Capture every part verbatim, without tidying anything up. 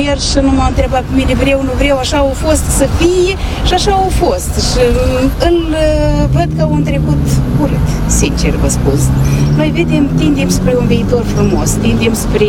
inginer și nu m-a întrebat pe mine vreau, nu vreau, așa au fost să fie și așa au fost. Și îl văd că au trecut urât, sincer vă spun. Noi vedem, tindem spre un viitor frumos, tindem spre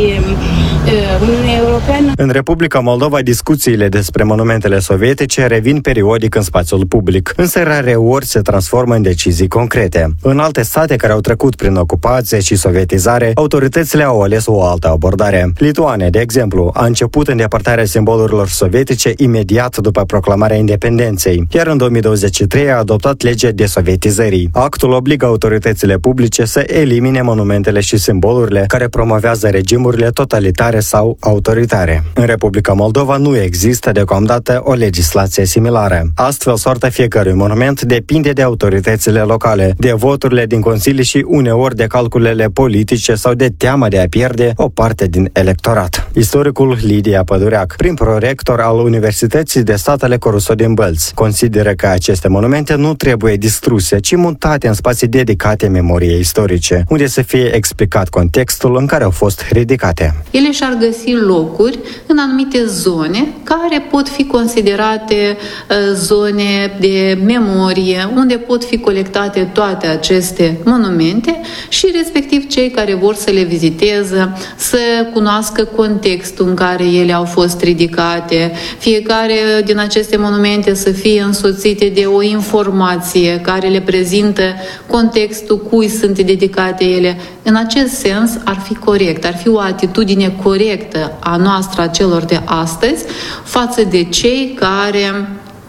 uh, Uniunea Europeană. În Republica Moldova, discuțiile despre monumentele sovietice revin periodic în spațiul public, însă rare ori se transformă în decizii concrete. În alte state care au trecut prin ocupație și sovietizare, autoritățile au ales o altă abordare. Lituania, de exemplu, a început îndepărtarea simbolurilor sovietice imediat după proclamarea independenței, iar în două mii douăzeci și trei a adoptat legea desovietizării. Actul obligă autoritățile publice să elimine monumentele și simbolurile care promovează regimurile totalitare sau autoritare. În Republica Moldova nu există deocamdată o legislație similară. Astfel, soarta fiecărui monument depinde de autoritățile locale, de voturile din consilii și uneori de calculele politice sau de teama de a pierde o parte din electorat. Istoricul Lidia Pădureac, prim prorector al Universității de Stat Aleco Rousseau din Bălți, consideră că aceste monumente nu trebuie distruse, ci mutate în spații dedicate memoriei istorice, unde să fie explicat contextul în care au fost ridicate. Ele și-ar găsi locuri în anumite zone care pot fi considerate uh, zone de memorie, unde pot fi colectate toate aceste monumente și respectiv cei care vor să le viziteze, să cunoască contextul în care ele au fost ridicate, fiecare din aceste monumente să fie însoțite de o informație care le prezintă contextul cui sunt dedicate ele. În acest sens ar fi corect, ar fi o atitudine corectă a noastră, a celor de astăzi, față de cei care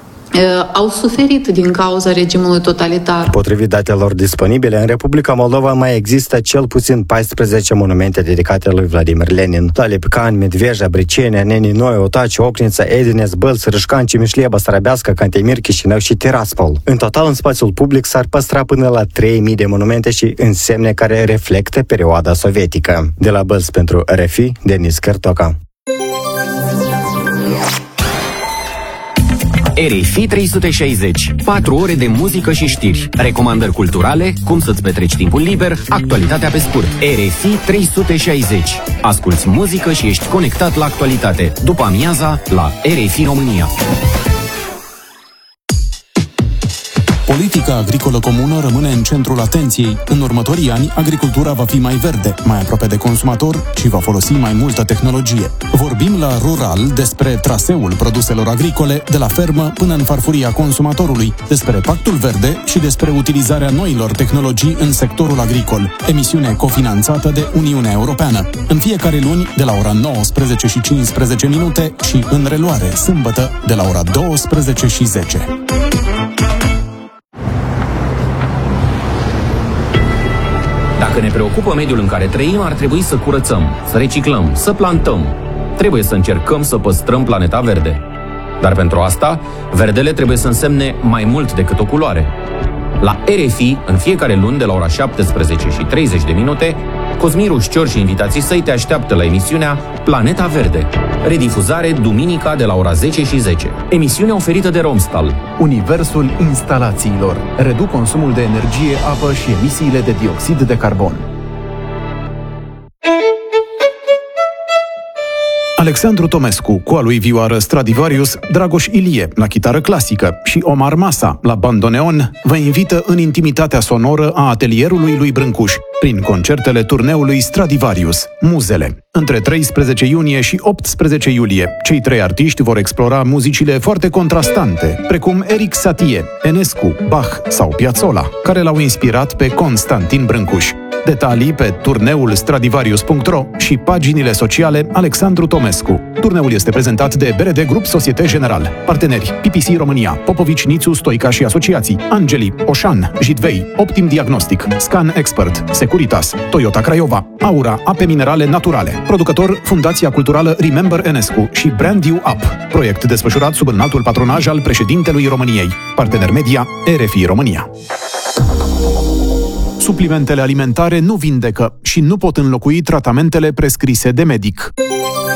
au suferit din cauza regimului totalitar. Potrivit datelor disponibile, în Republica Moldova mai există cel puțin paisprezece monumente dedicate lui Vladimir Lenin. La Lipcan, Medveja, Bricenia, Neninoi, Otaci, Ocnița, Edines, Bălți, Râșcan, Cimișlie, Basarabească, Cantemir, Chișinău și Tiraspol. În total, în spațiul public s-ar păstra până la trei mii de monumente și însemne care reflectă perioada sovietică. De la Bălți pentru R F I, Denis Cărtoca. R F I trei sute șaizeci. patru ore de muzică și știri, recomandări culturale, cum să-ți petreci timpul liber, actualitatea pe scurt. R F I trei sute șaizeci. Asculți muzică și ești conectat la actualitate. După amiaza, la R F I România. Politica agricolă comună rămâne în centrul atenției. În următorii ani, agricultura va fi mai verde, mai aproape de consumator și va folosi mai multă tehnologie. Vorbim la Rural despre traseul produselor agricole de la fermă până în farfuria consumatorului, despre Pactul Verde și despre utilizarea noilor tehnologii în sectorul agricol. Emisiune cofinanțată de Uniunea Europeană. În fiecare luni, de la ora nouăsprezece și cincisprezece minute și în reluare, sâmbătă, de la ora douăsprezece și zece. Dacă ne preocupă mediul în care trăim, ar trebui să curățăm, să reciclăm, să plantăm. Trebuie să încercăm să păstrăm planeta verde. Dar pentru asta, verdele trebuie să însemne mai mult decât o culoare. La R F I, în fiecare luni, de la ora șaptesprezece și treizeci de minute, Cosmin Rușcior și invitații săi te așteaptă la emisiunea Planeta Verde. Redifuzare duminica de la ora zece și zece. Emisiune oferită de Romstal. Universul instalațiilor. Reduc consumul de energie, apă și emisiile de dioxid de carbon. Alexandru Tomescu, cu a lui vioară Stradivarius, Dragoș Ilie, la chitară clasică, și Omar Masa, la bandoneon, vă invită în intimitatea sonoră a atelierului lui Brâncuș, prin concertele turneului Stradivarius, Muzele. Între treisprezece iunie și optsprezece iulie, cei trei artiști vor explora muzicile foarte contrastante, precum Eric Satie, Enescu, Bach sau Piazzolla, care l-au inspirat pe Constantin Brâncuș. Detalii pe turneul stradivarius punct ro și paginile sociale Alexandru Tomescu. Turneul este prezentat de B R D Grup Societe General. Parteneri: P P C România, Popovici, Nițu, Stoica și Asociații, Angeli, Oșan, Jitvei, Optim Diagnostic, Scan Expert, Securitas, Toyota Craiova, Aura, Ape Minerale Naturale. Producător: Fundația Culturală Remember Enescu și Brand You Up. Proiect desfășurat sub înaltul patronaj al președintelui României. Partener media R F I România. Suplimentele alimentare nu vindecă și nu pot înlocui tratamentele prescrise de medic.